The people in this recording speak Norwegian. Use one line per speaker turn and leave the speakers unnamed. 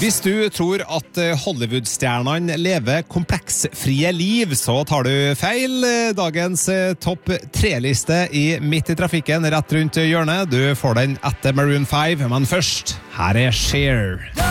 Hvis du tror at Hollywood-stjernene lever kompleksfrie liv, så tar du feil. Dagens topp 3-liste i Midt i trafikken rett rundt hjørnet. Du får den etter Maroon 5, men først, her er Cher.